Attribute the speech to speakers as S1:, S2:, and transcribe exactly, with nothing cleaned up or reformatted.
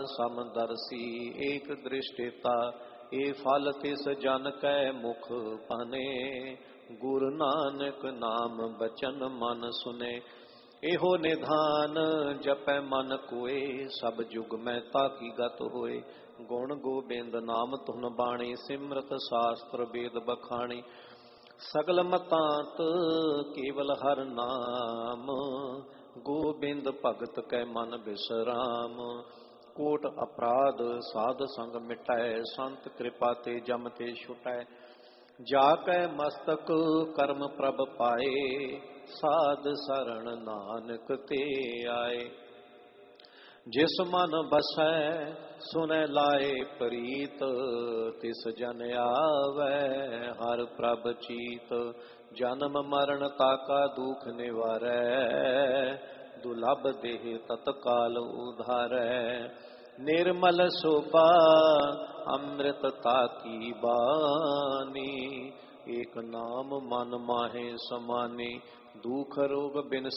S1: समदर्शी एक दृष्टिता ए फल तिस जन कै मुख पाने गुरु नानक नाम बचन मन सुने एहो निधान जपै मन कोय सब जुग में ताकी गत होए गुण गोबिंद नाम धुन बाणी सिमरत शास्त्र वेद बखाणी सगल मतांत केवल हर नाम गोबिंद भगत कै मन विश्राम कोट अपराध साध संग मिटाए संत कृपा ते जम ते छुटै जाकै मस्तक कर्म प्रभ पाए साध शरण नानक ते आए जिस मन बसै सुनै लाए प्रीत तिस जन आवे हर प्रभ चीत जन्म मरण ताका दुख निवारै दुलभ देह तत्काल उधारै निर्मल शोभा अमृत ताकी बानी एक नाम मन माहे समानी दुख रोग बिन